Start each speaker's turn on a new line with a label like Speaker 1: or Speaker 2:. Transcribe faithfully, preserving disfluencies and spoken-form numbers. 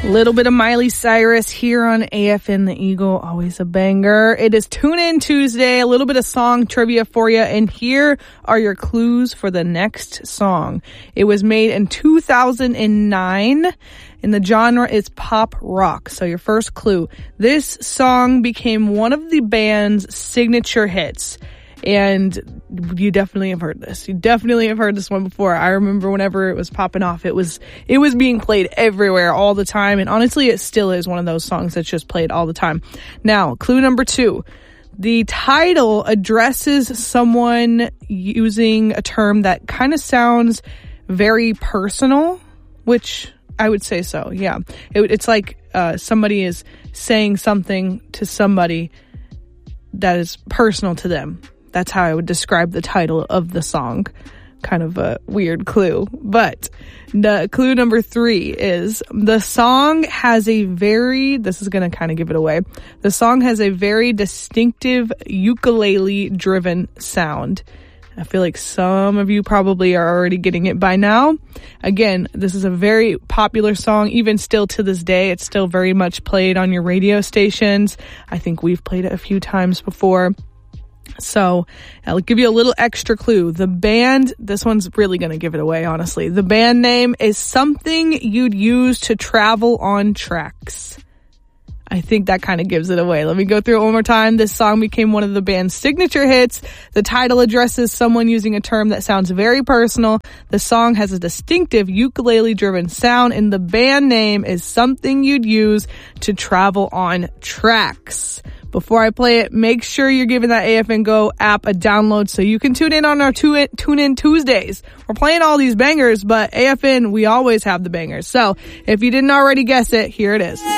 Speaker 1: Little bit of Miley Cyrus here on A F N The Eagle, always a banger. It is Tune In Tuesday, a little bit of song trivia for you, and here are your clues for the next song. It was made in two thousand nine, and the genre is pop rock. So your first clue, this song became one of the band's signature hits. And you definitely have heard this. You definitely have heard this one before. I remember whenever it was popping off, it was it was being played everywhere all the time. And honestly, it still is one of those songs that's just played all the time. Now, clue number two. The title addresses someone using a term that kind of sounds very personal, which I would say so, yeah. It, it's like uh, somebody is saying something to somebody that is personal to them. That's how I would describe the title of the song. Kind of a weird clue. But the clue number three is the song has a very, this is going to kind of give it away. The song has a very distinctive ukulele driven sound. I feel like some of you probably are already getting it by now. Again, this is a very popular song, even still to this day. It's still very much played on your radio stations. I think we've played it a few times before. So I'll give you a little extra clue. The band, this one's really going to give it away, honestly. The band name is something you'd use to travel on tracks. I think that kind of gives it away. Let me go through it one more time. This song became one of the band's signature hits. The title addresses someone using a term that sounds very personal. The song has a distinctive ukulele-driven sound, and the band name is something you'd use to travel on tracks. Before I play it, make sure you're giving that A F N Go app a download so you can tune in on our Tune In Tuesdays. We're playing all these bangers, but A F N, we always have the bangers. So if you didn't already guess it, here it is.